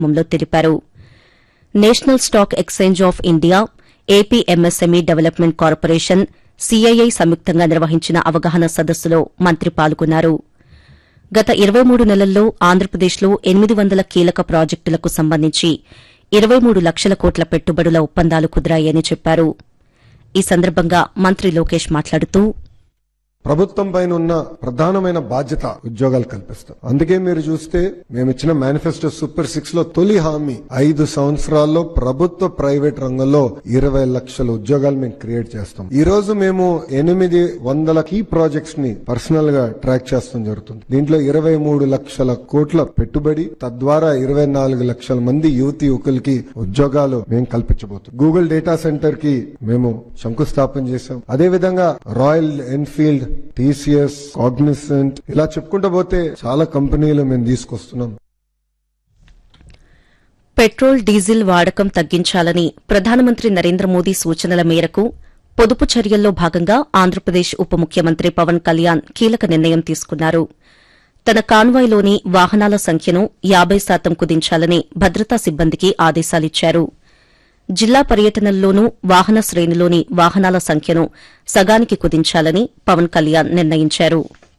కార్యక్రమంలో తెలిపారు. National stock exchange of India, AP MSME development corporation, CII సంయుక్తంగా నిర్వహించిన అవగాహన సదస్సులో మంత్రి పాల్గొన్నారు. గత 23 నెలల్లో ఆంధ్రప్రదేశ్లో 800 కీలక ప్రాజెక్టులకు సంబంధించి 23 లక్షల కోట్ల పెట్టుబడుల ఒప్పందాలు కుదిరాయని చెప్పారు. ఈ సందర్భంగా మంత్రి లోకేష్ మాట్లాడుతూ ప్రభుత్వం పైన ఉన్న ప్రధానమైన బాధ్యత ఉద్యోగాలు కల్పిస్తాం. అందుకే మీరు చూస్తే మేమిచ్చిన మేనిఫెస్టో సూపర్ 6 లో తొలి హామీ 5 సంవత్సరాల్లో ప్రభుత్వ ప్రైవేట్ రంగంలో 20 లక్షల ఉద్యోగాలు మేము క్రియేట్ చేస్తాం. ఈ రోజు మేము 800 కీ ప్రాజెక్ట్స్ ని పర్సనల్ గా ట్రాక్ చేస్తాం జరుగుతుంది. దీంట్లో 23 లక్షల కోట్ల పెట్టుబడి, తద్వారా 24 లక్షల మంది యువకులకి ఉద్యోగాలు మేము కల్పించబోతున్నాం. గూగుల్ డేటా సెంటర్ కి మేము శంకుస్థాపన చేశాం. అదేవిధంగా రాయల్ ఎన్ఫీల్డ్, టీసీఎస్, కాగ్నిసెంట్, ఇలా చెప్పుకుంటూ పోతే చాలా కంపెనీలు మేము తీసుకొస్తున్నాం. పెట్రోల్, డీజిల్ వాడకం తగ్గించాలని ప్రధానమంత్రి నరేంద్ర మోదీ సూచనల మేరకు పొదుపు చర్యల్లో భాగంగా ఆంధ్రప్రదేశ్ ఉప ముఖ్యమంత్రి పవన్ కళ్యాణ్ కీలక నిర్ణయం తీసుకున్నారు. తన కాన్వాయ్లోని వాహనాల సంఖ్యను 50% కుదించాలని భద్రతా సిబ్బందికి ఆదేశాలిచ్చారు. జిల్లా పర్యటనల్లోనూ వాహన శ్రేణిలోని వాహనాల సంఖ్యను సగానికి కుదించాలని పవన్ కళ్యాణ్ నిర్ణయించారు.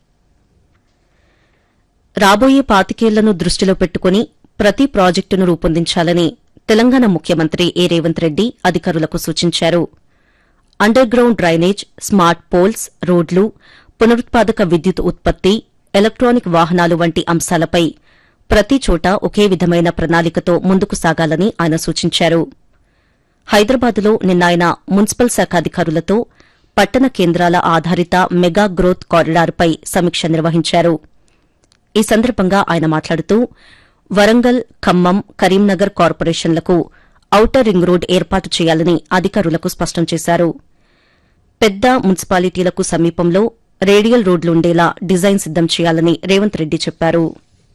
రాబోయే 25 ఏళ్లను దృష్టిలో పెట్టుకుని ప్రతి ప్రాజెక్టును రూపొందించాలని తెలంగాణ ముఖ్యమంత్రి ఏ రేవంత్ రెడ్డి అధికారులకు సూచించారు. Under ground drainage, smart poles, రోడ్లు, పునరుత్పాదక విద్యుత్ ఉత్పత్తి, ఎలక్ట్రానిక్ వాహనాలు వంటి అంశాలపై ప్రతి చోట ఒకే విధమైన ప్రణాళికతో ముందుకు సాగాలని ఆయన సూచించారు. హైదరాబాద్లో నిన్న ఆయన మున్సిపల్ శాఖ అధికారులతో పట్టణ కేంద్రాల ఆధారిత మెగా గ్రోత్ కారిడార్పై సమీక్ష నిర్వహించారు. ఈ సందర్భంగా ఆయన మాట్లాడుతూ Warangal, Khammam, Karimnagar కార్పొరేషన్లకు outer ring road ఏర్పాటు చేయాలని అధికారులకు స్పష్టం చేశారు. పెద్ద మున్సిపాలిటీలకు సమీపంలో రేడియల్ రోడ్లుండేలా డిజైన్ సిద్దం చేయాలని రేవంత్ రెడ్డి చెప్పారు.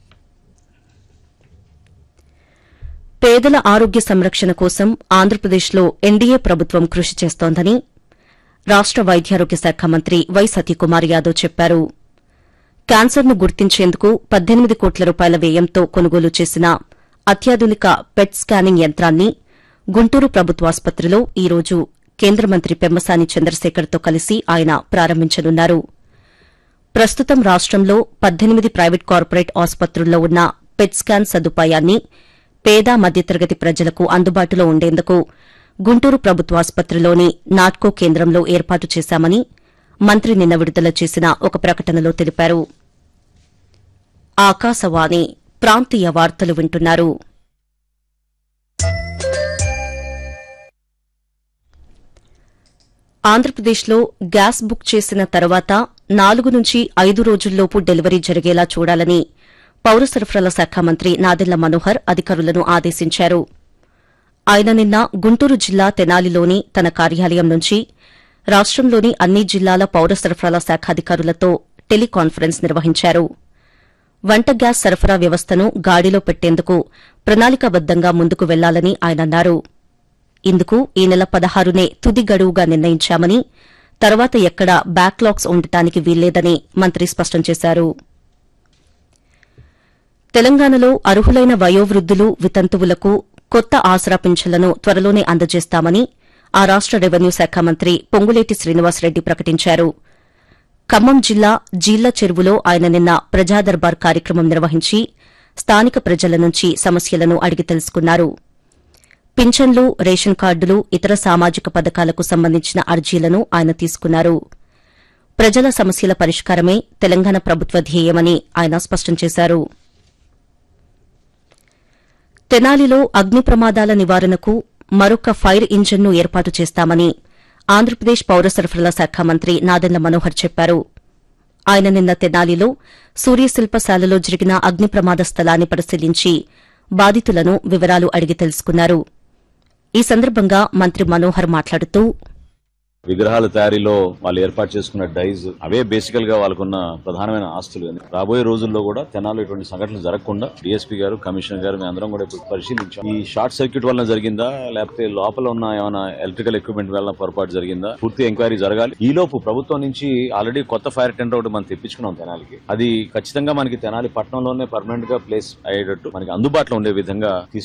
పేదల ఆరోగ్య సంరక్షణ కోసం ఆంధ్రప్రదేశ్లో ఎన్డీఏ ప్రభుత్వం కృషి చేస్తోందని రాష్ట వైద్యారోగ్య శాఖ మంత్రి వై సతీకుమార్ యాదవ్ చెప్పారు. క్యాన్సర్ను గుర్తించేందుకు 18 కోట్ల రూపాయల వ్యయంతో కొనుగోలు చేసిన అత్యాధునిక పెట్ స్కానింగ్ యంత్రాన్ని గుంటూరు ప్రభుత్వాసుపత్రిలో ఈ రోజు కేంద్ర మంత్రి పెమ్మసాని చంద్రశేఖర్తో కలిసి ఆయన ప్రారంభించనున్నారు. ప్రస్తుతం రాష్టంలో 18 ప్రైవేట్ కార్పొరేట్ ఆసుపత్రుల్లో ఉన్న పెట్ స్కాన్ సదుపాయాన్ని పేద మధ్యతరగతి ప్రజలకు అందుబాటులో ఉండేందుకు గుంటూరు ప్రభుత్వాసుపత్రిలోని నాట్కో కేంద్రంలో ఏర్పాటు చేశామని మంత్రి నిన్న విడుదల చేసిన ఒక ప్రకటనలో తెలిపారు. ఆకాశవాణి ప్రాంతీయ వార్తలు వింటున్నారు. ఆంధ్రప్రదేశ్లో గ్యాస్ బుక్ చేసిన తర్వాత 4 నుంచి 5 రోజుల్లోపు డెలివరీ జరిగేలా చూడాలని పౌర సరఫరాల శాఖ మంత్రి నాదెళ్ల మనోహర్ అధికారులను ఆదేశించారు. ఆయన నిన్న గుంటూరు జిల్లా తెనాలిలోని తన కార్యాలయం నుంచి రాష్టంలోని అన్ని జిల్లాల పౌర సరఫరాల శాఖ అధికారులతో టెలికాన్ఫరెన్స్ నిర్వహించారు. వంట గ్యాస్ సరఫరా వ్యవస్థను గాడిలో పెట్టేందుకు ప్రణాళికాబద్దంగా ముందుకు వెళ్లాలని ఆయన అన్నారు. ఇందుకు ఈ నెల 16నే తుది గడువుగా నిర్ణయించామని, తర్వాత ఎక్కడా బ్యాక్లాగ్స్ ఉండటానికి వీల్లేదని మంత్రి స్పష్టం చేశారు. తెలంగాణలో అర్హులైన వయోవృద్దులు, వితంతువులకు కొత్త ఆసరా పింఛన్లను త్వరలోనే అందజేస్తామని ఆ రాష్ట రెవెన్యూ శాఖ మంత్రి పొంగులేటి శ్రీనివాసరెడ్డి ప్రకటించారు. ఖమ్మం జిల్లా జీళ్ల చెరువులో ఆయన నిన్న ప్రజాదర్బార్ కార్యక్రమం నిర్వహించి స్థానిక ప్రజల నుంచి సమస్యలను అడిగి తెలుసుకున్నారు. పింఛన్లు, రేషన్ కార్డులు, ఇతర సామాజిక పథకాలకు సంబంధించిన అర్జీలను ఆయన తీసుకున్నారు. ప్రజల సమస్యల పరిష్కారమే తెలంగాణ ప్రభుత్వ ధ్యేయమని ఆయన స్పష్టం చేశారు. తెనాలిలో అగ్ని ప్రమాదాల నివారణకు మరొక ఫైర్ ఇంజన్ను ఏర్పాటు చేస్తామని ఆంధ్రప్రదేశ్ పౌర సరఫరాల శాఖ మంత్రి నాదెళ్ల మనోహర్ చెప్పారు. ఆయన నిన్న తెనాలిలో సూర్యశిల్పశాలలో జరిగిన అగ్ని ప్రమాద స్థలాన్ని పరిశీలించి బాధితులను వివరాలు అడిగి తెలుసుకున్నారు. ఈ సందర్భంగా మంత్రి మనోహర్ మాట్లాడుతూ విగ్రహాల తయారీలో వాళ్ళు ఏర్పాటు చేసుకున్న డైజ్ అవే బేసికల్ గా వాళ్ళకున్న ప్రధానమైన ఆస్తులు. రాబోయే రోజుల్లో కూడా తెనాలి ఇటువంటి సంఘటనలు జరగకుండా డీఎస్పీ గారు, కమిషనర్ గారు మేము అందరం కూడా ఇప్పుడు పరిశీలించాం. ఈ షార్ట్ సర్క్యూట్ వల్ల జరిగిందా లేకపోతే లోపల ఉన్న ఏమైనా ఎలక్ట్రికల్ ఎక్విప్మెంట్ వల్ల పొరపాటు జరిగిందా పూర్తి ఎంక్వైరీ జరగాలి. ఈ లోపు ప్రభుత్వం నుంచి ఆల్రెడీ కొత్త ఫైర్ టెండర్ ఒకటి మనం తెప్పించుకున్నాం తెనాలికి. అది ఖచ్చితంగా మనకి తెనాలి పట్టణంలోనే పర్మనెంట్ గా ప్లేస్ అయ్యేటట్టు మనకి అందుబాటులో ఉండే విధంగా